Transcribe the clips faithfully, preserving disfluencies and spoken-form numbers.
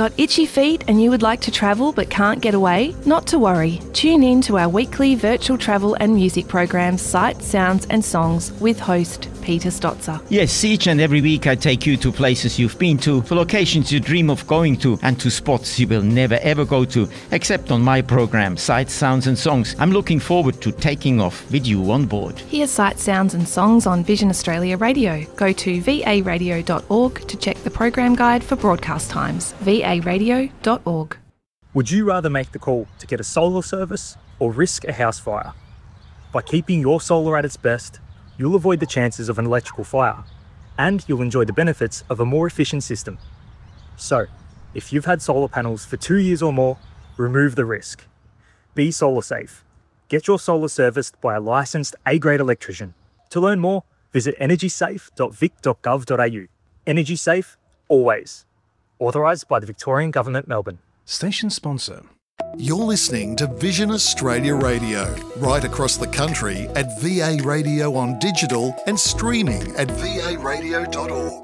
Got itchy feet and you would like to travel but can't get away? Not to worry. Tune in to our weekly virtual travel and music program, Sights, Sounds and Songs, with host Peter Stotzer. Yes, each and every week I take you to places you've been to, for locations you dream of going to, and to spots you will never ever go to, except on my program, Sights, Sounds and Songs. I'm looking forward to taking off with you on board. Hear Sights, Sounds and Songs on Vision Australia Radio. Go to v a radio dot org to check the program guide for broadcast times. v a radio dot org. Would you rather make the call to get a solar service or risk a house fire? By keeping your solar at its best, you'll avoid the chances of an electrical fire, and you'll enjoy the benefits of a more efficient system. So, if you've had solar panels for two years or more, remove the risk. Be solar safe. Get your solar serviced by a licensed A-grade electrician. To learn more, visit energy safe dot vic dot gov dot a u. Energy Safe, always. Authorised by the Victorian Government, Melbourne. Station sponsor. You're listening to Vision Australia Radio, right across the country at V A Radio on digital and streaming at v a radio dot org.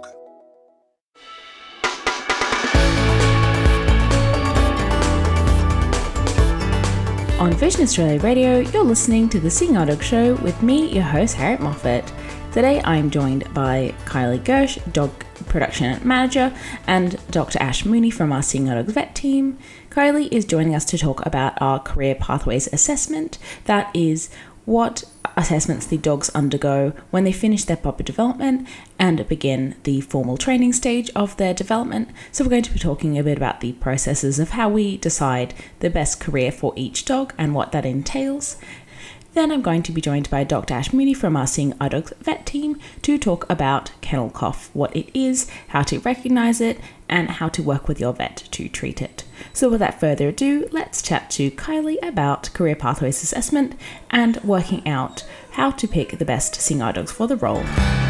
On Vision Australia Radio, you're listening to The Sing Dog Show with me, your host, Harriet Moffat. Today I'm joined by Kylie Gersh, Dog Production Manager, and Doctor Ash Mooney from our Sing Dog Vet team. Kylie is joining us to talk about our Career Pathways Assessment. That is what assessments the dogs undergo when they finish their puppy development and begin the formal training stage of their development. So we're going to be talking a bit about the processes of how we decide the best career for each dog and what that entails. Then I'm going to be joined by Doctor Ash Mooney from our Sing Our Dogs Vet team to talk about kennel cough, what it is, how to recognise it, and how to work with your vet to treat it. So without further ado, let's chat to Kylie about Career Pathways Assessment and working out how to pick the best Sing Our Dogs for the role.